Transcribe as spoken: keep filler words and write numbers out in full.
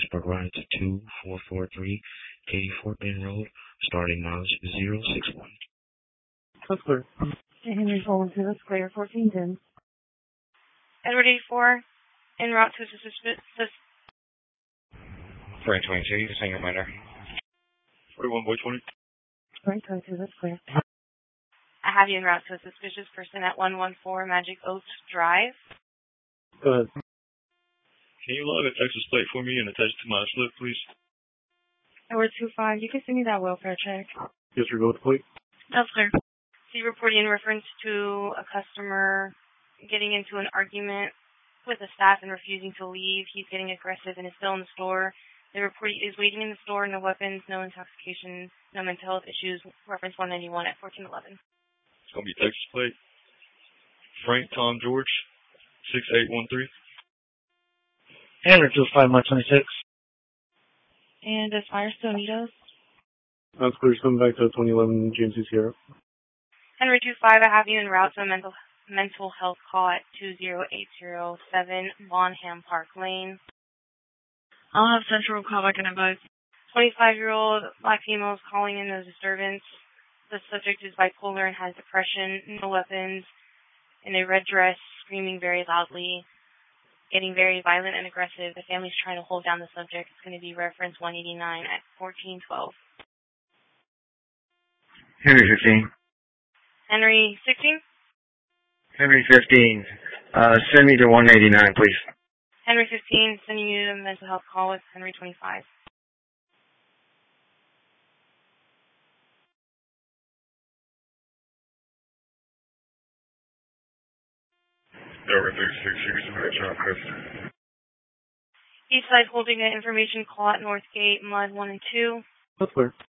for ride to two four four three Katy Fort Bend Road, starting mileage zero six one. That's clear. Henry Holmes to the square, fourteen ten. Edward eighty-four, en route to suspicious. Frank twenty-two, send your reminder. forty-one Boy twenty. Frank twenty-two, that's clear. I have you en route to a suspicious person at one one four Magic Oaks Drive. Go ahead. Can you log a Texas plate for me and attach it to my slip, please? Edward two five, you can send me that welfare check. Yes, sir. Go with the plate. That's clear. See reporting in reference to a customer getting into an argument with the staff and refusing to leave. He's getting aggressive and is still in the store. The report is waiting in the store, no weapons, no intoxication, no mental health issues. Reference one ninety-one at fourteen eleven. It's going to be Texas plate. Frank Tom George, six eight one three. Henry two five, Mark twenty-six. And does Firestone need us? That's clear. Just coming back to twenty eleven G M C Sierra. Henry two five, I have you en route to a mental mental health call at two zero eight zero seven Bonham Park Lane. I'll have Central call back and advise. twenty-five-year-old black female is calling in a disturbance. The subject is bipolar and has depression, no weapons, in a red dress, screaming very loudly, getting very violent and aggressive. The family's trying to hold down the subject. It's going to be reference one eighty-nine at fourteen twelve. Henry fifteen. Henry sixteen? Henry fifteen. Uh, send me to one eighty-nine, please. Henry fifteen, sending you to a mental health call with Henry twenty-five. Eastside holding an information call at Northgate, Mud one and two. That's clear.